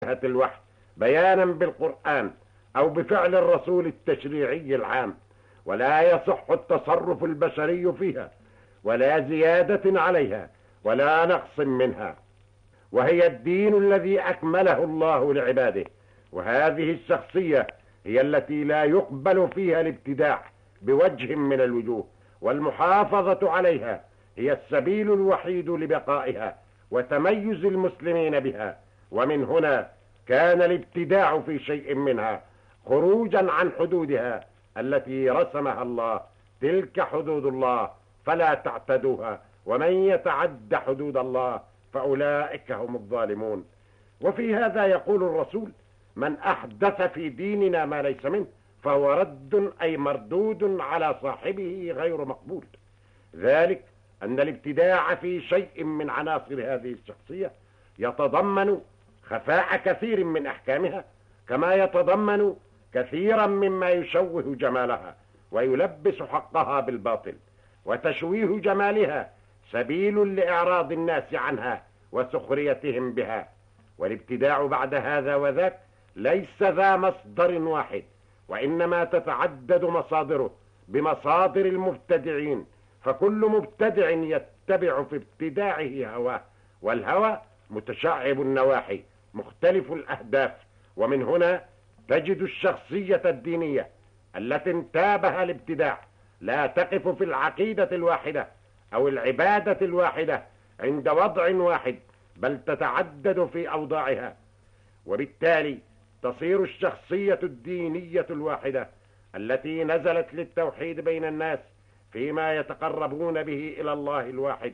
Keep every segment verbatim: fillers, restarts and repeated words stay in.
جهة الوحي بيانا بالقرآن أو بفعل الرسول التشريعي العام، ولا يصح التصرف البشري فيها ولا زيادة عليها ولا نقص منها، وهي الدين الذي أكمله الله لعباده. وهذه الشخصية هي التي لا يقبل فيها الابتداع بوجه من الوجوه، والمحافظة عليها هي السبيل الوحيد لبقائها وتميز المسلمين بها. ومن هنا كان الابتداع في شيء منها خروجا عن حدودها التي رسمها الله. تلك حدود الله فلا تعتدوها، ومن يتعد حدود الله فأولئك هم الظالمون. وفي هذا يقول الرسول: من أحدث في ديننا ما ليس منه فهو رد، أي مردود على صاحبه غير مقبول. ذلك أن الابتداع في شيء من عناصر هذه الشخصية يتضمن خفاء كثير من أحكامها، كما يتضمن كثيرا مما يشوه جمالها ويلبس حقها بالباطل، وتشويه جمالها سبيل لإعراض الناس عنها وسخريتهم بها. والابتداع بعد هذا وذاك ليس ذا مصدر واحد، وإنما تتعدد مصادره بمصادر المبتدعين، فكل مبتدع يتبع في ابتداعه هواه، والهوى متشعب النواحي مختلف الأهداف. ومن هنا تجد الشخصية الدينية التي انتابها الابتداع لا تقف في العقيدة الواحدة أو العبادة الواحدة عند وضع واحد، بل تتعدد في أوضاعها، وبالتالي تصير الشخصية الدينية الواحدة التي نزلت للتوحيد بين الناس فيما يتقربون به إلى الله الواحد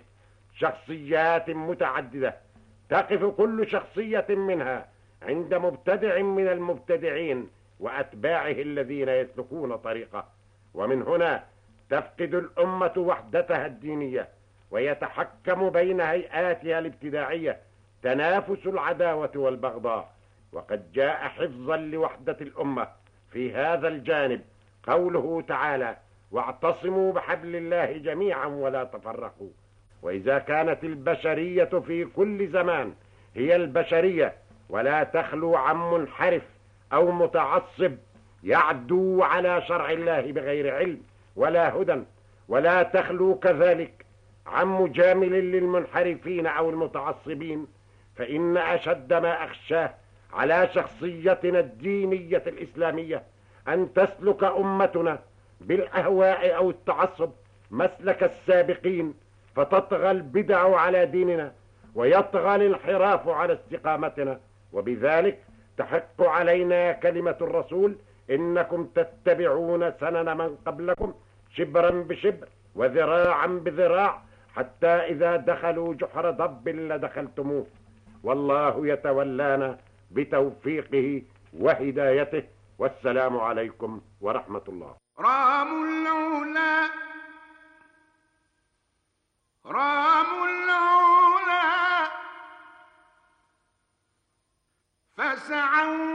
شخصيات متعددة، تقف كل شخصية منها عند مبتدع من المبتدعين وأتباعه الذين يسلكون طريقه. ومن هنا تفقد الأمة وحدتها الدينية، ويتحكم بين هيئاتها الابتداعية تنافس العداوة والبغضاء. وقد جاء حفظا لوحدة الأمة في هذا الجانب قوله تعالى: واعتصموا بحبل الله جميعا ولا تفرقوا. وإذا كانت البشرية في كل زمان هي البشرية ولا تخلو عن منحرف أو متعصب يعدو على شرع الله بغير علم ولا هدى، ولا تخلو كذلك عن مجامل للمنحرفين أو المتعصبين، فإن أشد ما أخشاه على شخصيتنا الدينية الإسلامية أن تسلك أمتنا بالأهواء أو التعصب مسلك السابقين، فتطغى البدع على ديننا ويطغى الانحراف على استقامتنا. وبذلك تحق علينا كلمة الرسول: إنكم تتبعون سنن من قبلكم شبرا بشبر وذراعا بذراع حتى إذا دخلوا جحر ضب لدخلتموه، والله يتولانا بتوفيقه وهدايته. والسلام عليكم ورحمة الله. رام العلا رام العلا فسعوا